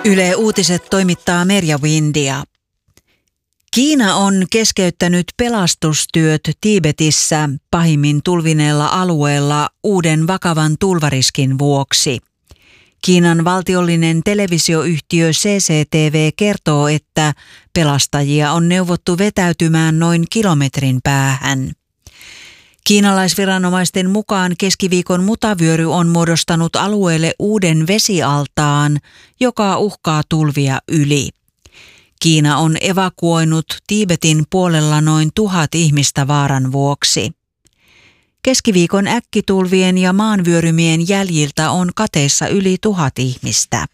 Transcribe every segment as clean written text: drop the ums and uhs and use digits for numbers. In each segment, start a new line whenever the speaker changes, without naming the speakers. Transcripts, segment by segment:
Yle Uutiset toimittaa Merja Windia. Kiina on keskeyttänyt pelastustyöt Tiibetissä pahimmin tulvineella alueella uuden vakavan tulvariskin vuoksi. Kiinan valtiollinen televisioyhtiö CCTV kertoo, että pelastajia on neuvottu vetäytymään noin kilometrin päähän. Kiinalaisviranomaisten mukaan keskiviikon mutavyöry on muodostanut alueelle uuden vesialtaan, joka uhkaa tulvia yli. Kiina on evakuoinut Tiibetin puolella noin 1000 ihmistä vaaran vuoksi. Keskiviikon äkkitulvien ja maanvyörymien jäljiltä on kateissa yli 1000 ihmistä.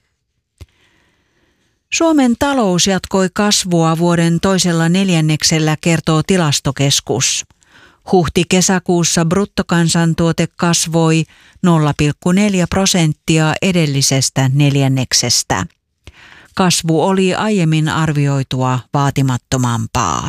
Suomen talous jatkoi kasvua vuoden toisella neljänneksellä, kertoo Tilastokeskus. Huhti-kesäkuussa bruttokansantuote kasvoi 0,4% edellisestä neljänneksestä. Kasvu oli aiemmin arvioitua vaatimattomampaa.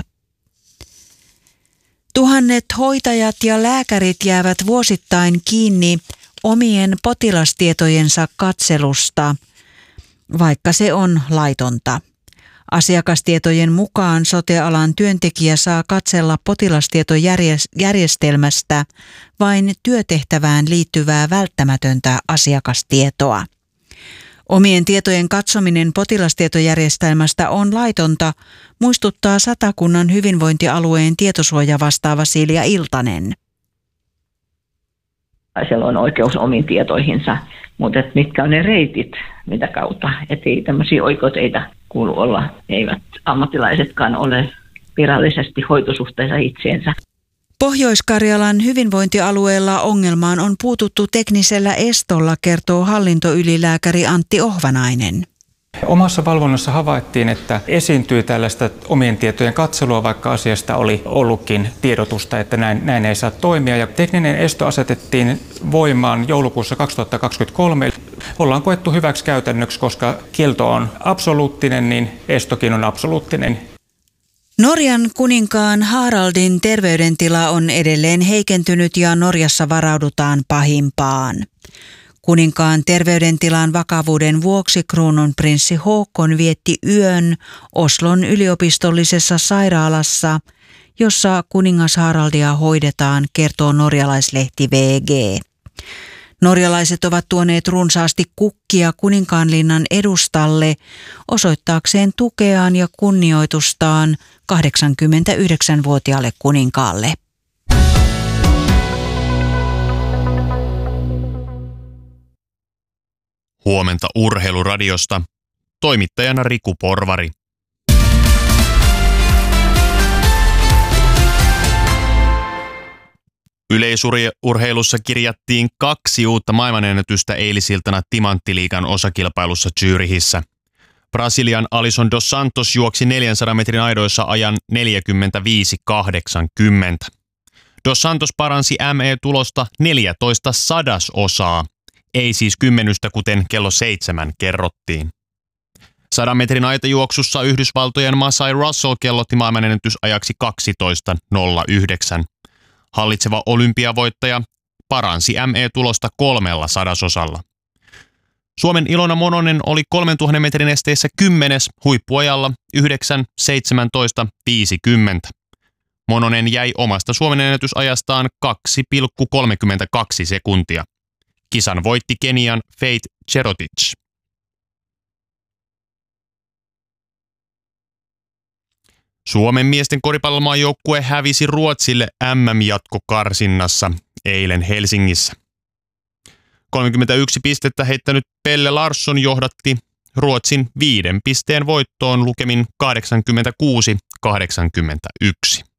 Tuhannet hoitajat ja lääkärit jäävät vuosittain kiinni omien potilastietojensa katselusta, vaikka se on laitonta. Asiakastietojen mukaan sote-alan työntekijä saa katsella potilastietojärjestelmästä vain työtehtävään liittyvää välttämätöntä asiakastietoa. Omien tietojen katsominen potilastietojärjestelmästä on laitonta, muistuttaa Satakunnan hyvinvointialueen tietosuojavastaava Silja Iltanen.
Siellä on oikeus omiin tietoihinsa, mutta mitkä on ne reitit, mitä kautta, ettei tämmöisiä oikoteita kuulu olla, eivät ammattilaisetkaan ole virallisesti hoitosuhteessa itseensä.
Pohjois-Karjalan hyvinvointialueella ongelmaan on puututtu teknisellä estolla, kertoo hallintoylilääkäri Antti Ohvanainen.
Omassa valvonnassa havaittiin, että esiintyi tällaista omien tietojen katselua, vaikka asiasta oli ollutkin tiedotusta, että näin ei saa toimia. Ja tekninen esto asetettiin voimaan joulukuussa 2023. Ollaan koettu hyväksi käytännöksi, koska kielto on absoluuttinen, niin estokin on absoluuttinen.
Norjan kuninkaan Haraldin terveydentila on edelleen heikentynyt ja Norjassa varaudutaan pahimpaan. Kuninkaan terveydentilan vakavuuden vuoksi kruununprinssi Håkon vietti yön Oslon yliopistollisessa sairaalassa, jossa kuningas Haraldia hoidetaan, kertoo norjalaislehti VG. Norjalaiset ovat tuoneet runsaasti kukkia Kuninkaanlinnan edustalle osoittaakseen tukeaan ja kunnioitustaan 89-vuotiaalle kuninkaalle.
Huomenta Urheiluradiosta. Toimittajana Riku Porvari. Yleisurheilussa kirjattiin 2 uutta maailmanennätystä eilisiltana Timanttiliigan osakilpailussa Zürichissä. Brasilian Alisson dos Santos juoksi 400 metrin aidoissa ajan 45.80. Dos Santos paransi ME-tulosta 14 sadasosaa, ei siis 10, kuten kello 7 kerrottiin. 100 metrin aitajuoksussa Yhdysvaltojen Masai Russell kellotti maailmanennätysajaksi 12.09. Hallitseva olympiavoittaja paransi ME-tulosta 3 sadasosalla. Suomen Ilona Mononen oli 3000 metrin esteissä 10. huippuajalla 9.17.50. Mononen jäi omasta Suomen ennätysajastaan 2,32 sekuntia. Kisan voitti Kenian Faith Cherotich. Suomen miesten koripallomaajoukkue hävisi Ruotsille MM-jatkokarsinnassa eilen Helsingissä. 31 pistettä heittänyt Pelle Larsson johdatti Ruotsin 5 pisteen voittoon lukemin 86-81.